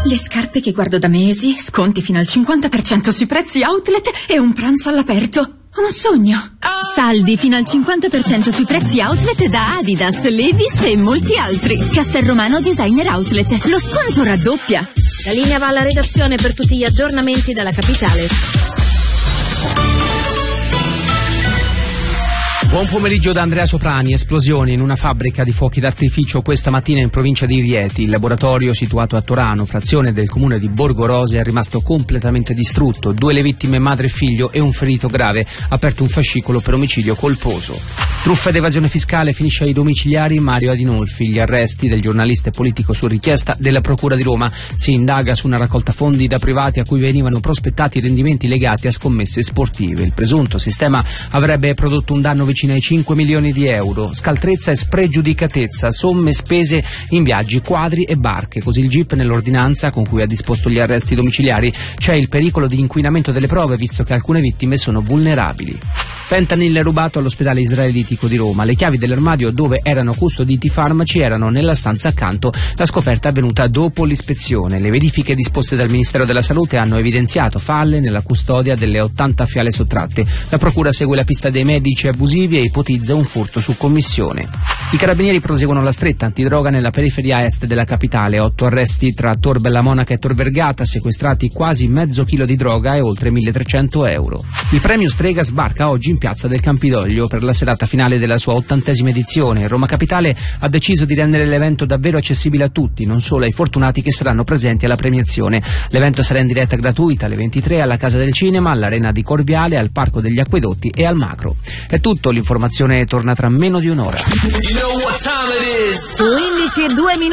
Le scarpe che guardo da mesi, sconti fino al 50% sui prezzi outlet e un pranzo all'aperto. Un sogno. Saldi fino al 50% sui prezzi outlet da Adidas, Levi's e molti altri. Castelromano Designer Outlet. Lo sconto raddoppia. La linea va alla redazione per tutti gli aggiornamenti dalla capitale. Buon pomeriggio da Andrea Soprani. Esplosione in una fabbrica di fuochi d'artificio questa mattina in provincia di Rieti. Il laboratorio, situato a Torano, frazione del comune di Borgo Rose, è rimasto completamente distrutto. 2 le vittime, madre e figlio, e un ferito grave. Aperto un fascicolo per omicidio colposo. Truffa ed evasione fiscale, finisce ai domiciliari Mario Adinolfi. Gli arresti del giornalista e politico su richiesta della Procura di Roma. Si indaga su una raccolta fondi da privati a cui venivano prospettati rendimenti legati a scommesse sportive. Il presunto sistema avrebbe prodotto un danno vicino ai 5 milioni di euro. Scaltrezza e spregiudicatezza, somme spese in viaggi, quadri e barche. Così il GIP nell'ordinanza con cui ha disposto gli arresti domiciliari. C'è il pericolo di inquinamento delle prove, visto che alcune vittime sono vulnerabili. Fentanyl rubato all'ospedale israelitico di Roma. Le chiavi dell'armadio dove erano custoditi i farmaci erano nella stanza accanto. La scoperta è avvenuta dopo l'ispezione. Le verifiche disposte dal Ministero della Salute hanno evidenziato falle nella custodia delle 80 fiale sottratte. La procura segue la pista dei medici abusivi e ipotizza un furto su commissione. I carabinieri proseguono la stretta antidroga nella periferia est della capitale. 8 arresti tra Tor Bella Monaca e Tor Vergata, sequestrati quasi mezzo chilo di droga e oltre 1.300 euro. Il premio Strega sbarca oggi in piazza del Campidoglio per la serata finale della sua 80ª edizione. Roma Capitale ha deciso di rendere l'evento davvero accessibile a tutti, non solo ai fortunati che saranno presenti alla premiazione. L'evento sarà in diretta gratuita alle 23 alla Casa del Cinema, all'Arena di Corviale, al Parco degli Acquedotti e al Macro. È tutto, l'informazione torna tra meno di un'ora. 11:02